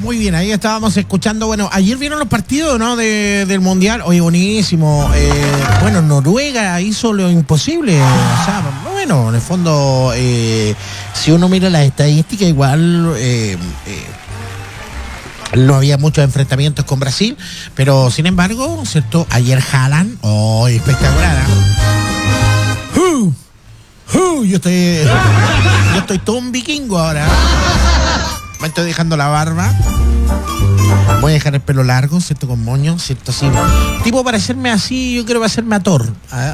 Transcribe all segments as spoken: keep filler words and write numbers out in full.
muy bien, ahí estábamos escuchando. Bueno, ayer vieron los partidos, ¿no? De, del Mundial. Oye, buenísimo. Eh, bueno, Noruega hizo lo imposible. O sea, bueno, en el fondo, eh, si uno mira las estadísticas, igual eh, eh, no había muchos enfrentamientos con Brasil. Pero, sin embargo, ¿cierto? Ayer Haaland, oh, espectacular, ¿eh? Uh, uh, yo estoy, yo estoy todo un vikingo ahora. Me estoy dejando la barba. Voy a dejar el pelo largo, ¿cierto? Con moño, ¿cierto? Así. Tipo parecerme así, yo quiero parecerme a Thor. ¿Ah?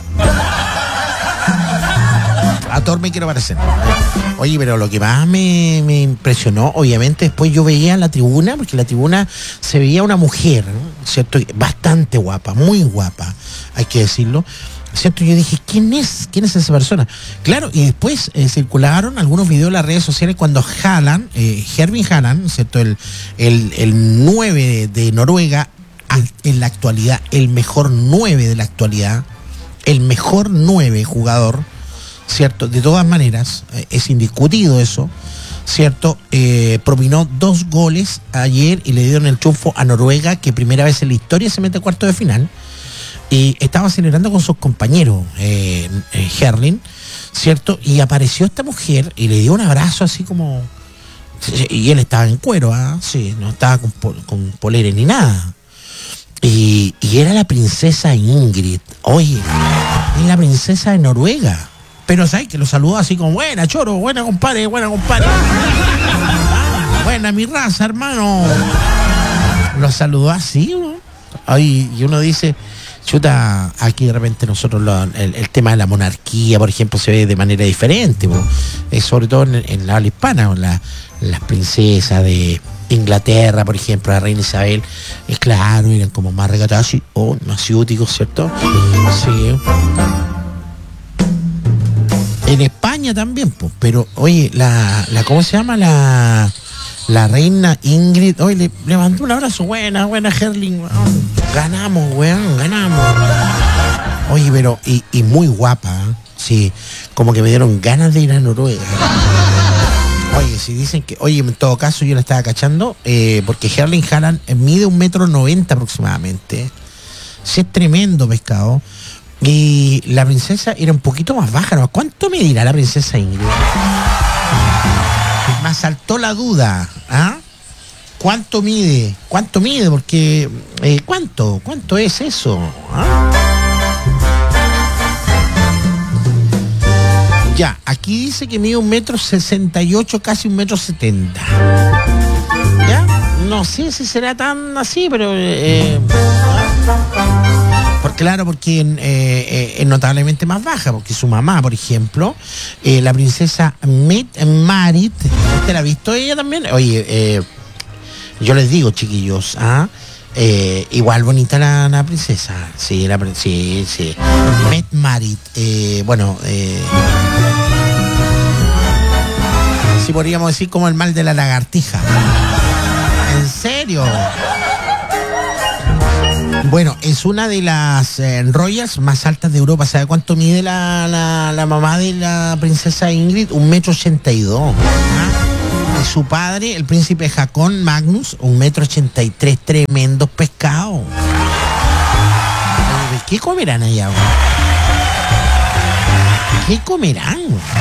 A Thor me quiero parecer. Oye, pero lo que más me, me impresionó, obviamente, después yo veía en la tribuna, porque en la tribuna se veía una mujer, ¿no? ¿Cierto? Bastante guapa, muy guapa, hay que decirlo. ¿Cierto? Yo dije, ¿quién es? ¿Quién es esa persona? Claro, y después eh, circularon algunos videos en las redes sociales cuando Haaland, eh, Erling Haaland, ¿cierto? El, el, el nueve de Noruega, en la actualidad, el mejor nueve de la actualidad, el mejor nueve jugador, ¿cierto? De todas maneras, eh, es indiscutido eso, ¿cierto? Eh, propinó dos goles ayer y le dieron el triunfo a Noruega, que primera vez en la historia se mete a cuarto de final. Y estaba celebrando con sus compañeros, eh, eh, Erling, ¿cierto? Y apareció esta mujer y le dio un abrazo así como... Y él estaba en cuero, ¿ah? Sí, no estaba con, con polera ni nada. Y, y era la princesa Ingrid. Oye, es la princesa de Noruega. Pero, ¿sabes? Que lo saludó así como, buena, choro, buena, compadre, buena, compadre. Buena, mi raza, hermano. Lo saludó así, ¿no? Ay, y uno dice... Chuta, aquí de repente nosotros lo, el, el tema de la monarquía, por ejemplo, se ve de manera diferente, eh, sobre todo en, en la habla hispana, la, las princesas de Inglaterra, por ejemplo, la reina Isabel, es claro, eran como más recatados o oh, más ciúticos, ¿cierto? Sí. En España también, pues, pero oye, la, la ¿cómo se llama? La la reina Ingrid, oye, le, le mandó un abrazo, buena, buena Erling, oh, ganamos, weón, ganamos. Oye, pero, y, y muy guapa, ¿eh? Sí, como que me dieron ganas de ir a Noruega. Oye, si dicen que, oye, en todo caso yo la estaba cachando, eh, porque Erling Haaland mide un metro noventa aproximadamente. Sí, es tremendo pescado. Y la princesa era un poquito más baja, ¿no? ¿Cuánto medirá la princesa Ingrid? Me asaltó la duda, ¿ah? ¿Cuánto mide? ¿Cuánto mide? Porque, eh, ¿cuánto? ¿Cuánto es eso? ¿Ah? Ya, aquí dice que mide un metro sesenta y ocho, casi un metro setenta. ¿Ya? No sé si será tan así, pero... Eh, Por, claro, porque eh, eh, es notablemente más baja, porque su mamá, por ejemplo, eh, la princesa Mette-Marit, ¿usted la ha visto ella también? Oye, eh, yo les digo, chiquillos, ¿ah? Eh, igual bonita la, la princesa, sí, la, sí, sí. Mette-Marit, eh, bueno, eh, sí podríamos decir como el mal de la lagartija. ¿En serio? Bueno, es una de las eh, royals más altas de Europa. ¿Sabe cuánto mide la, la, la mamá de la princesa Ingrid? Un metro ochenta y dos. ¿Ah? Y su padre, el príncipe Haakon Magnus, un metro ochenta y tres. Tremendos pescados. ¿Qué comerán allá? ¿Qué comerán?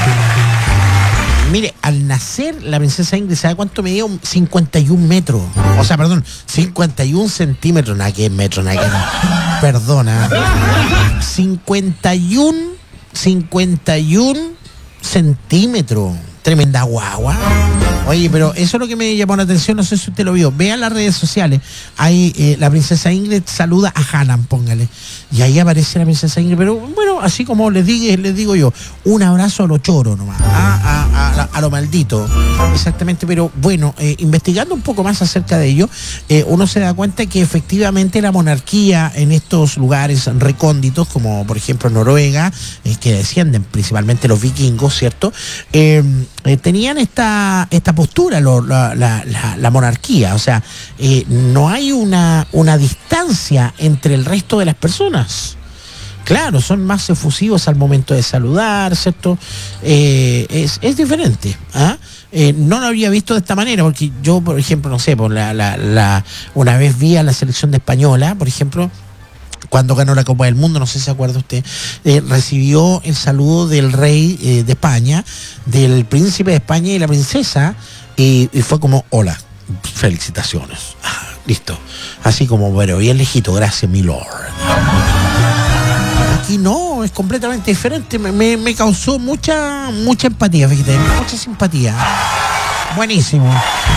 Mire, al nacer la princesa Ingrid, ¿sabe cuánto medía? cincuenta y un metros. O sea, perdón, cincuenta y un centímetros. Nada que es metro, nada que no. Perdona. cincuenta y uno, cincuenta y uno centímetros. Tremenda guagua. Oye, pero eso es lo que me llamó la atención, no sé si usted lo vio. Vean las redes sociales. Ahí eh, la princesa Ingrid saluda a Haaland, póngale. Y ahí aparece la princesa Ingrid. Pero bueno, así como les digo, les digo yo, un abrazo a lo choro nomás. A, a, a, a lo maldito. Exactamente, pero bueno, eh, investigando un poco más acerca de ello, eh, uno se da cuenta que efectivamente la monarquía en estos lugares recónditos, como por ejemplo Noruega, eh, que descienden principalmente los vikingos, ¿cierto? Eh, eh, tenían esta, esta postura, lo, la, la, la, la monarquía, o sea, eh, no hay una, una distancia entre el resto de las personas. Claro, son más efusivos al momento de saludar, ¿cierto? Eh, es, es diferente, ¿ah? eh, no lo había visto de esta manera, porque yo, por ejemplo, no sé, por la, la, la, una vez vi a la selección de española, por ejemplo, cuando ganó la Copa del Mundo, no sé si se acuerda usted, eh, recibió el saludo del rey eh, de España, del príncipe de España y la princesa, y, y fue como, hola, felicitaciones. Ah, listo. Así como, pero bien lejito, gracias, mi lord. Aquí no, es completamente diferente. Me, me, me causó mucha, mucha empatía, fíjate, mucha simpatía. Buenísimo.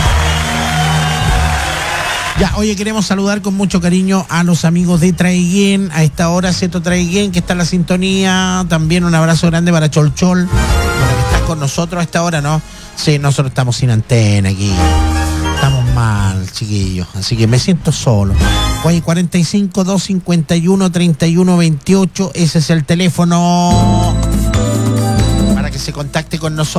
Ya, oye, queremos saludar con mucho cariño a los amigos de Traiguén, a esta hora, Ceto Traiguén, que está en la sintonía. También un abrazo grande para Chol Chol, para que están con nosotros a esta hora, ¿no? Sí, nosotros estamos sin antena aquí. Estamos mal, chiquillos. Así que me siento solo. Oye, cuarenta y cinco, doscientos cincuenta y uno, treinta y uno veintiocho, ese es el teléfono para que se contacte con nosotros.